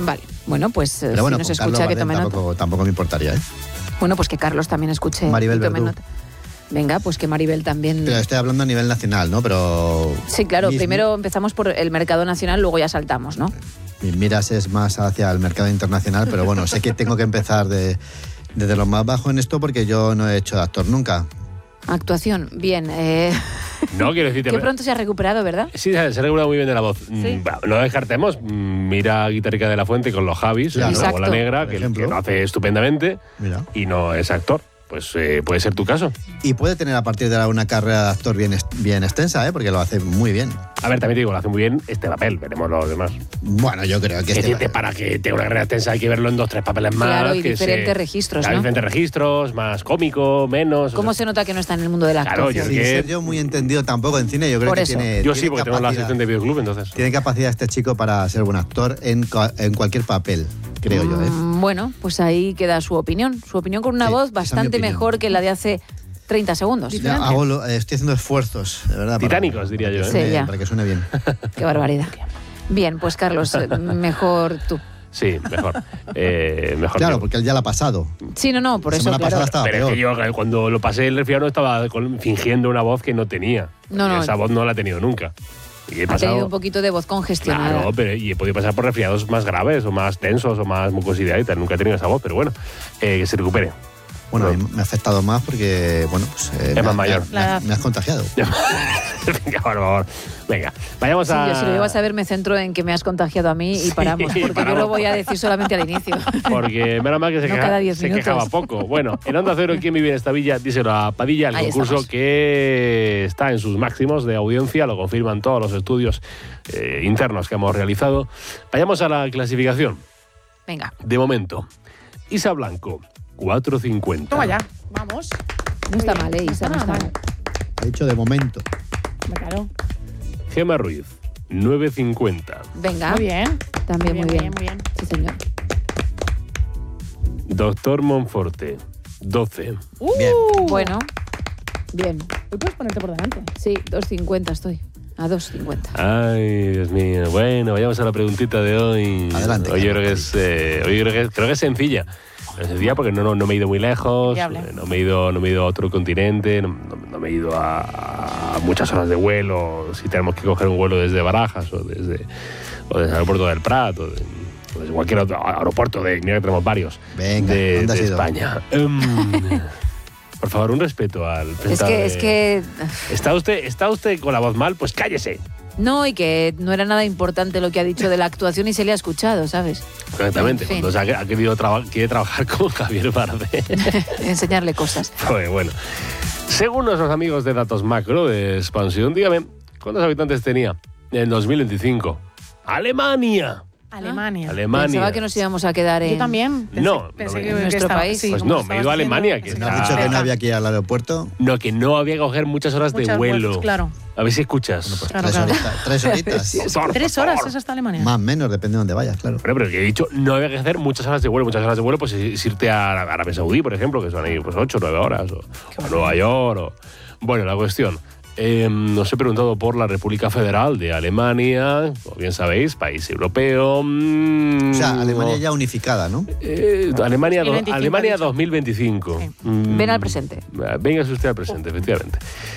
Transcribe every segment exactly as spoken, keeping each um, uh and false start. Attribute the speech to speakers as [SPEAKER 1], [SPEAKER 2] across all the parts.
[SPEAKER 1] Vale, bueno, pues
[SPEAKER 2] Pero bueno,
[SPEAKER 1] si nos
[SPEAKER 2] con
[SPEAKER 1] escucha
[SPEAKER 2] Carlos
[SPEAKER 1] que tome
[SPEAKER 2] Gardel
[SPEAKER 1] nota.
[SPEAKER 2] tampoco, tampoco me importaría, ¿eh?
[SPEAKER 1] Bueno, pues que Carlos también escuche
[SPEAKER 2] Maribel
[SPEAKER 1] y tome
[SPEAKER 2] Verdú.
[SPEAKER 1] nota. Venga, pues que Maribel también...
[SPEAKER 2] Pero estoy hablando a nivel nacional, ¿no? Pero...
[SPEAKER 1] Sí, claro,
[SPEAKER 2] mis,
[SPEAKER 1] primero empezamos por el mercado nacional, luego ya saltamos, ¿no?
[SPEAKER 2] Mis miras es más hacia el mercado internacional, pero bueno, sé que tengo que empezar de, desde lo más bajo en esto porque yo no he hecho de actor nunca.
[SPEAKER 1] Actuación, bien. Eh...
[SPEAKER 3] No, quiero decirte...
[SPEAKER 1] Qué pronto se ha recuperado, ¿verdad?
[SPEAKER 3] Sí, se ha recuperado muy bien de la voz.
[SPEAKER 1] Sí.
[SPEAKER 3] Mm, No descartemos, mm, mira a Guitarrica de la Fuente con los Javis,
[SPEAKER 2] Claro.
[SPEAKER 3] la bola
[SPEAKER 1] Exacto.
[SPEAKER 3] negra,
[SPEAKER 2] Por
[SPEAKER 3] que,
[SPEAKER 2] ejemplo.
[SPEAKER 3] que lo hace estupendamente
[SPEAKER 2] Mira.
[SPEAKER 3] y no es actor. Pues eh, puede ser tu caso.
[SPEAKER 2] Y puede tener a partir de ahora una carrera de actor bien, est- bien extensa, ¿eh? Porque lo hace muy bien.
[SPEAKER 3] A ver, también te digo, lo hace muy bien este papel, veremos los demás.
[SPEAKER 2] Bueno, yo creo que
[SPEAKER 3] Que
[SPEAKER 2] este...
[SPEAKER 3] decirte, para que tenga una carrera extensa hay que verlo en dos, tres papeles más.
[SPEAKER 1] Claro, y
[SPEAKER 3] que
[SPEAKER 1] diferentes
[SPEAKER 3] se-
[SPEAKER 1] registros,
[SPEAKER 3] claro,
[SPEAKER 1] ¿no?
[SPEAKER 3] diferentes registros, más cómico, menos.
[SPEAKER 1] ¿Cómo
[SPEAKER 3] o
[SPEAKER 1] se
[SPEAKER 3] sea,
[SPEAKER 1] nota que no está en el mundo de la
[SPEAKER 3] Claro,
[SPEAKER 1] actuación?
[SPEAKER 3] yo-
[SPEAKER 2] Sin
[SPEAKER 3] que-
[SPEAKER 2] ser yo muy entendido tampoco en cine, yo creo
[SPEAKER 1] Por
[SPEAKER 2] que
[SPEAKER 1] eso.
[SPEAKER 2] tiene...
[SPEAKER 3] Yo
[SPEAKER 2] tiene
[SPEAKER 3] sí, porque tenemos la
[SPEAKER 2] capacidad-
[SPEAKER 3] asistente de videoclub, entonces.
[SPEAKER 2] Tiene capacidad este chico para ser buen actor en, cua- en cualquier papel, creo yo, ¿eh?
[SPEAKER 1] Mm, Bueno, pues ahí queda su opinión. Su opinión con una
[SPEAKER 2] Sí,
[SPEAKER 1] voz
[SPEAKER 2] esa es mi
[SPEAKER 1] bastante
[SPEAKER 2] opinión.
[SPEAKER 1] mejor que la de hace treinta segundos.
[SPEAKER 2] Ya hago lo- eh, estoy haciendo esfuerzos, de verdad. para-
[SPEAKER 3] Titánicos, diría
[SPEAKER 2] para
[SPEAKER 3] yo,
[SPEAKER 2] que
[SPEAKER 3] ¿eh?
[SPEAKER 2] suene-
[SPEAKER 1] Sí, ya.
[SPEAKER 2] Para que suene bien.
[SPEAKER 1] Qué barbaridad. Bien, pues Carlos, eh, mejor tú.
[SPEAKER 3] Sí, mejor. eh, mejor
[SPEAKER 2] Claro,
[SPEAKER 3] yo.
[SPEAKER 2] porque él ya la ha pasado.
[SPEAKER 1] Sí, no, no, por
[SPEAKER 2] La
[SPEAKER 1] eso,
[SPEAKER 2] semana
[SPEAKER 1] claro.
[SPEAKER 2] pasada estaba
[SPEAKER 3] Pero es
[SPEAKER 2] peor.
[SPEAKER 3] que yo eh, cuando lo pasé el resfriado estaba con- fingiendo una voz que no tenía.
[SPEAKER 1] No,
[SPEAKER 3] Y
[SPEAKER 1] no.
[SPEAKER 3] esa voz no la he tenido nunca. Y he
[SPEAKER 1] Ha
[SPEAKER 3] pasado,
[SPEAKER 1] tenido un poquito de voz congestionada.
[SPEAKER 3] Claro, pero y he podido pasar por resfriados más graves o más tensos o más mucosidad y tal. Nunca he tenido esa voz, pero bueno, eh, que se recupere.
[SPEAKER 2] Bueno, a mí me ha afectado más porque, bueno, pues... eh,
[SPEAKER 3] Es
[SPEAKER 2] me,
[SPEAKER 3] más
[SPEAKER 2] me-
[SPEAKER 3] mayor.
[SPEAKER 2] Me, has- me has contagiado.
[SPEAKER 3] Venga, por favor. Venga, vayamos
[SPEAKER 1] Sí,
[SPEAKER 3] a...
[SPEAKER 1] yo si lo llego a saber me centro en que me has contagiado a mí y
[SPEAKER 3] Sí,
[SPEAKER 1] paramos, porque
[SPEAKER 3] paramos.
[SPEAKER 1] yo lo voy a decir solamente al inicio.
[SPEAKER 3] Porque menos mal que se,
[SPEAKER 1] No
[SPEAKER 3] queja-
[SPEAKER 1] cada diez
[SPEAKER 3] se
[SPEAKER 1] minutos.
[SPEAKER 3] quejaba poco. Bueno, en Onda Cero, ¿quién vive en esta villa? Díselo a Padilla, el
[SPEAKER 1] Ahí
[SPEAKER 3] concurso
[SPEAKER 1] estamos.
[SPEAKER 3] que está en sus máximos de audiencia, lo confirman todos los estudios eh, internos que hemos realizado. Vayamos a la clasificación.
[SPEAKER 1] Venga,
[SPEAKER 3] De momento, Isa Blanco, cuatro cincuenta.
[SPEAKER 4] Toma ya, vamos.
[SPEAKER 1] no está mal, ¿eh, Isa? No está mal.
[SPEAKER 2] He dicho de momento.
[SPEAKER 4] Claro.
[SPEAKER 3] Gema Ruiz, nueve cincuenta.
[SPEAKER 1] Venga,
[SPEAKER 4] Muy bien.
[SPEAKER 1] también muy bien.
[SPEAKER 4] muy bien.
[SPEAKER 1] Sí, señor.
[SPEAKER 3] Doctor Monforte, doce.
[SPEAKER 4] Uh,
[SPEAKER 2] Bien.
[SPEAKER 1] Bueno, bien.
[SPEAKER 4] Hoy puedes ponerte por delante.
[SPEAKER 1] Sí, dos cincuenta estoy. A dos cincuenta.
[SPEAKER 3] Ay, Dios mío. Bueno, vayamos a la preguntita de hoy.
[SPEAKER 2] Adelante,
[SPEAKER 3] Hoy yo
[SPEAKER 2] Carlos.
[SPEAKER 3] creo que es, eh, hoy creo que, creo que es sencilla. Es sencilla porque no, no, no me he ido muy lejos,
[SPEAKER 4] Viable.
[SPEAKER 3] eh, no me he ido, no me he ido a otro continente, no, no- no me he ido a, a muchas horas de vuelo. Si tenemos que coger un vuelo desde Barajas o desde, o desde el aeropuerto del Prat o, de- o desde cualquier otro aeropuerto, de, mira que tenemos varios,
[SPEAKER 2] Venga,
[SPEAKER 3] de,
[SPEAKER 2] ¿dónde has
[SPEAKER 3] de
[SPEAKER 2] ido?
[SPEAKER 3] España. Em, por favor, un respeto al
[SPEAKER 1] Es
[SPEAKER 3] presentador
[SPEAKER 1] que,
[SPEAKER 3] de-
[SPEAKER 1] es que.
[SPEAKER 3] ¿Está usted, ¿Está usted con la voz mal? Pues cállese.
[SPEAKER 1] No, y que no era nada importante lo que ha dicho de la actuación y se le ha escuchado, ¿sabes?
[SPEAKER 3] Exactamente,
[SPEAKER 1] En fin.
[SPEAKER 3] cuando se ha, ha querido traba- quiere trabajar con Javier Bardem.
[SPEAKER 1] Enseñarle cosas.
[SPEAKER 3] Pues bueno. Según nuestros amigos de Datos Macro de Expansión, dígame, ¿cuántos habitantes tenía en dos mil veinticinco? ¡Alemania!
[SPEAKER 4] Alemania.
[SPEAKER 3] Alemania.
[SPEAKER 1] Pensaba que nos íbamos a quedar en.
[SPEAKER 4] Yo también. Pensé,
[SPEAKER 3] No,
[SPEAKER 4] pensé
[SPEAKER 3] no,
[SPEAKER 4] que,
[SPEAKER 3] en
[SPEAKER 4] que
[SPEAKER 1] nuestro
[SPEAKER 4] estaba-
[SPEAKER 1] país.
[SPEAKER 4] sí,
[SPEAKER 3] Pues
[SPEAKER 4] como
[SPEAKER 3] no, me he
[SPEAKER 4] estabas
[SPEAKER 3] ido a
[SPEAKER 4] diciendo,
[SPEAKER 3] Alemania, que
[SPEAKER 4] pensé
[SPEAKER 2] ¿No has
[SPEAKER 3] está-
[SPEAKER 2] dicho que no
[SPEAKER 4] cerca.
[SPEAKER 2] había que ir al aeropuerto?
[SPEAKER 3] No, que no había que coger muchas horas
[SPEAKER 4] Muchas
[SPEAKER 3] de vuelo.
[SPEAKER 4] vueltas, claro.
[SPEAKER 3] A ver si escuchas.
[SPEAKER 2] Pues
[SPEAKER 4] Claro,
[SPEAKER 2] tres,
[SPEAKER 4] claro.
[SPEAKER 2] horitas, tres horitas.
[SPEAKER 3] Por
[SPEAKER 4] Tres
[SPEAKER 3] favor.
[SPEAKER 4] horas es hasta Alemania.
[SPEAKER 2] Más o menos, depende de dónde vayas, claro.
[SPEAKER 3] Pero, pero que he dicho, no había que hacer muchas horas de vuelo. Muchas horas de vuelo, pues es irte a Arabia Saudí, por ejemplo, que son ahí pues ocho, nueve horas, o, o a Nueva York. O... Bueno, la cuestión. Eh, os he preguntado por la República Federal de Alemania, como bien sabéis, país europeo. mm,
[SPEAKER 2] O sea, Alemania
[SPEAKER 3] no.
[SPEAKER 2] ya unificada, ¿no?
[SPEAKER 3] Eh, Alemania, do-
[SPEAKER 4] dos mil veinticinco,
[SPEAKER 3] Alemania
[SPEAKER 4] ha dicho.
[SPEAKER 3] dos mil veinticinco.
[SPEAKER 4] Sí.
[SPEAKER 3] Mm,
[SPEAKER 1] Ven al presente.
[SPEAKER 3] Véngase usted al presente, efectivamente.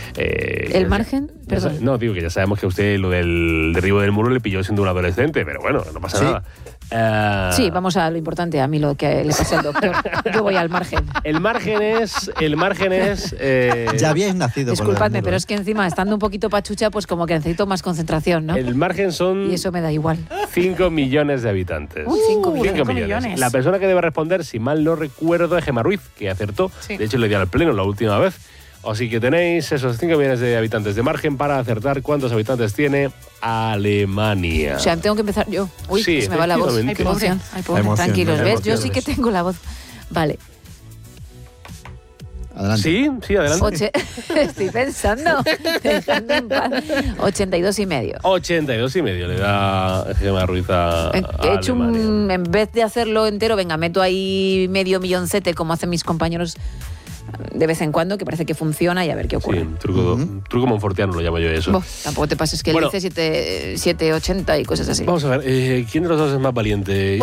[SPEAKER 3] Eh,
[SPEAKER 1] ¿El
[SPEAKER 3] ya-
[SPEAKER 1] margen?
[SPEAKER 3] ya
[SPEAKER 1] Perdón.
[SPEAKER 3] sa- No, digo que ya sabemos que a usted lo del derribo del muro le pilló siendo un adolescente, pero bueno, no pasa
[SPEAKER 2] Sí.
[SPEAKER 3] nada. Eh,
[SPEAKER 1] Sí, vamos a lo importante, a mí lo que le pasa al doctor. Yo voy al margen.
[SPEAKER 3] El margen es. El margen es. eh,
[SPEAKER 2] Ya habíais nacido con lo del
[SPEAKER 1] Disculpadme,
[SPEAKER 2] muro,
[SPEAKER 1] pero
[SPEAKER 2] ¿eh?
[SPEAKER 1] es que encima, estando un poquito pachucha, pues como que necesito más concentración, ¿no?
[SPEAKER 3] El margen son
[SPEAKER 1] Y eso me da igual.
[SPEAKER 3] cinco millones de habitantes.
[SPEAKER 1] Uy, cinco
[SPEAKER 4] Uh,
[SPEAKER 1] millones.
[SPEAKER 4] cinco millones.
[SPEAKER 3] La persona que debe responder, si mal no recuerdo, es Gema Ruiz, que acertó.
[SPEAKER 4] Sí.
[SPEAKER 3] De hecho, le di al pleno la última vez. Así que tenéis esos cinco millones de habitantes de margen para acertar cuántos habitantes tiene Alemania.
[SPEAKER 1] O sea, tengo que empezar yo. Uy,
[SPEAKER 3] Sí,
[SPEAKER 1] que se me va la voz.
[SPEAKER 3] efectivamente.
[SPEAKER 1] Qué emoción.
[SPEAKER 4] Ay, pobre.
[SPEAKER 2] La emoción,
[SPEAKER 1] Tranquilos,
[SPEAKER 2] la
[SPEAKER 1] ¿ves? Yo sí
[SPEAKER 3] emoción.
[SPEAKER 1] que tengo la voz. Vale.
[SPEAKER 2] Adelante.
[SPEAKER 3] Sí, sí, adelante.
[SPEAKER 1] Oche... Estoy pensando. Dejadme en paz. ochenta y dos y medio.
[SPEAKER 3] ochenta y dos y medio le da Gema Ruiz a,
[SPEAKER 1] He
[SPEAKER 3] a
[SPEAKER 1] hecho
[SPEAKER 3] Alemania.
[SPEAKER 1] un, en vez de hacerlo entero, venga, meto ahí medio milloncete como hacen mis compañeros de vez en cuando, que parece que funciona y a ver qué ocurre.
[SPEAKER 3] Sí, truco, truco monfortiano lo llamo yo eso.
[SPEAKER 1] Bo, tampoco te pases que
[SPEAKER 3] Bueno.
[SPEAKER 1] él dice siete ochenta y cosas así.
[SPEAKER 3] Vamos a ver, eh, ¿quién de los dos es más valiente?